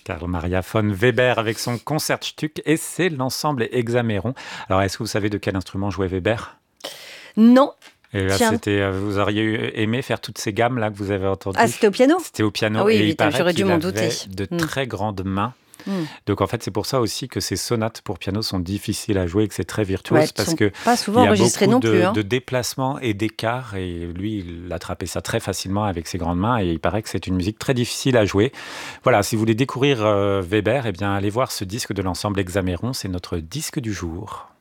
Carl Maria von Weber avec son Concertstück et c'est l'ensemble Hexaméron. Alors, est-ce que vous savez de quel instrument jouait Weber? Non. Et là, Tiens. vous auriez aimé faire toutes ces gammes-là que vous avez entendues? Ah, c'était au piano? C'était au piano Ah oui, et il vite, paraît j'aurais dû qu'il m'en avait douter. de très grandes mains. Mm. Donc en fait, c'est pour ça aussi que ces sonates pour piano sont difficiles à jouer et que c'est très Ouais, virtuose elles parce sont que pas il souvent y a enregistrées beaucoup non plus. de déplacements et d'écarts et lui, il attrapait ça très facilement avec ses grandes mains et il paraît que c'est une musique très difficile à jouer. Voilà, si vous voulez découvrir Weber, eh bien allez voir ce disque de l'ensemble Hexaméron, c'est notre disque du jour.